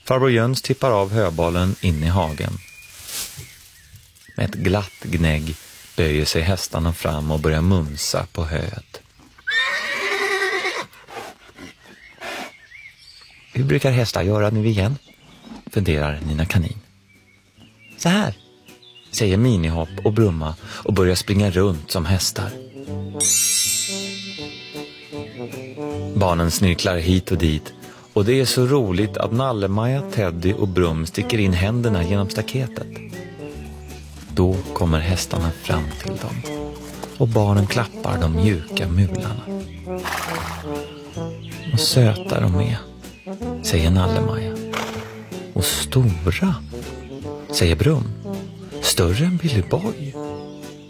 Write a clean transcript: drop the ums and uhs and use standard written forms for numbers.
Farbror Jöns tippar av höbalen in i hagen. Med ett glatt gnägg böjer sig hästarna fram och börjar mumsa på höet. Hur brukar hästar göra nu igen? Funderar Nina Kanin. Så här, säger Minihopp och Brumma och börjar springa runt som hästar. Barnen snirklar hit och dit och det är så roligt att Nalle-Maja, Teddy och Brum sticker in händerna genom staketet. Då kommer hästarna fram till dem och barnen klappar de mjuka mularna. Och söta de är, säger Nalle-Maja. Och stora, säger Brum. Större än Billy Boy.